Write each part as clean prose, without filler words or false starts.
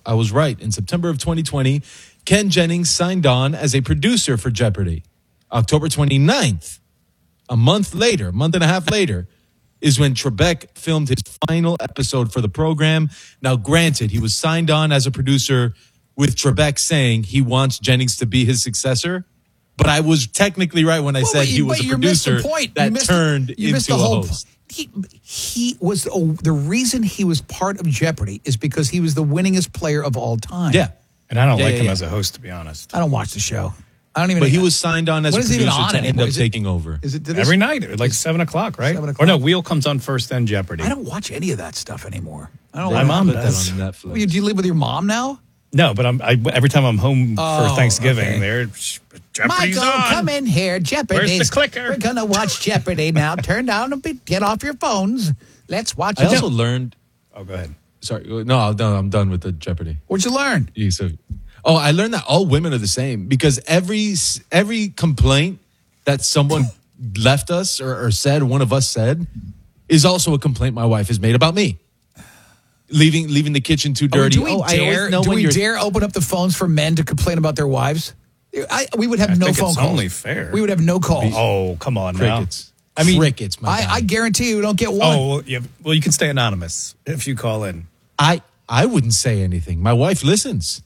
I was right. In September of 2020, Ken Jennings signed on as a producer for Jeopardy! October 29th, a month and a half later, is when Trebek filmed his final episode for the program. Now, granted, he was signed on as a producer with Trebek saying he wants Jennings to be his successor. But I was technically right when I said he was a producer that turned into a host. He was the reason he was part of Jeopardy is because he was the winningest player of all time. Yeah. And I don't like him as a host, to be honest. I don't watch the show. I don't even. But he was signed on as a producer to end up taking over. Is it every night, like 7 o'clock, right? 7 o'clock. Or no, Wheel comes on first, then Jeopardy. I don't watch any of that stuff anymore. I don't. My mom does. That on Netflix. Well, do you live with your mom now? No, but every time I'm home for Thanksgiving, Jeopardy's Michael, on. come in here. Jeopardy. Where's the clicker? We're gonna watch Jeopardy now. Turn down a bit. Get off your phones. Let's watch. I also learned. Oh, go ahead. Sorry, no, I'm done with the Jeopardy. What'd you learn? I learned that all women are the same because every complaint that someone left us or said, one of us said, is also a complaint my wife has made about me. Leaving the kitchen too dirty. Do we dare open up the phones for men to complain about their wives? We would have no phone calls. Only fair. We would have no calls. Oh, come on Crickets. now. I mean, crickets. I guarantee you don't get one. Oh, yeah. Well, you can stay anonymous if you call in. I wouldn't say anything. My wife listens.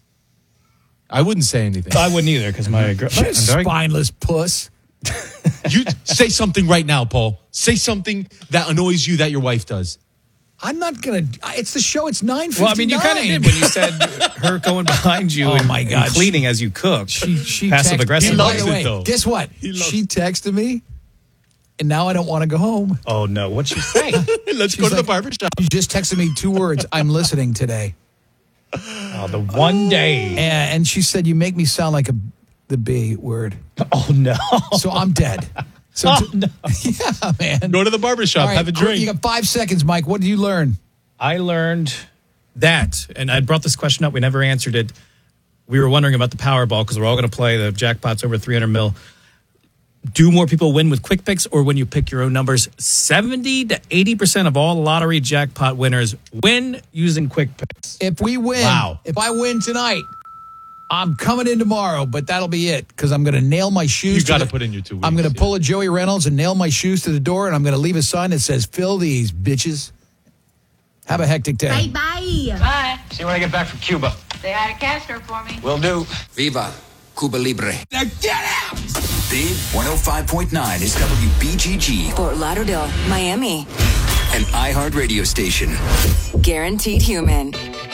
I wouldn't say anything. I wouldn't either because my girl. Spineless puss. You say something right now, Paul. Say something that annoys you that your wife does. I'm not going to. It's the show. It's 9:59. Well, I mean, you kind of did when you said her going behind you and cleaning as you cook. She passive aggressive. By the way, guess what? She texted me, and now I don't want to go home. Oh, no. What'd she say? Let's go to the barbershop. She just texted me 2 words. I'm listening today. Oh, the one day. And she said, you make me sound like the B word. Oh, no. So I'm dead. So no. Yeah, man. Go to the barbershop, have a drink. You got 5 seconds, Mike. What did you learn? I learned that, and I brought this question up. We never answered it. We were wondering about the Powerball because we're all going to play. The jackpot's over 300 mil. Do more people win with quick picks or when you pick your own numbers? 70 to 80% of all lottery jackpot winners win using quick picks. If we win, if I win tonight, I'm coming in tomorrow, but that'll be it because I'm going to nail my shoes. You got to put in your 2 weeks. I'm going to pull a Joey Reynolds and nail my shoes to the door, and I'm going to leave a sign that says, fill these, bitches. Have a hectic day. Bye. Bye. See you when I get back from Cuba. Say hi to Castro for me. Will do. Viva Cuba Libre. Now get out! Big 105.9 is WBGG. Fort Lauderdale, Miami. An iHeart radio station. Guaranteed human.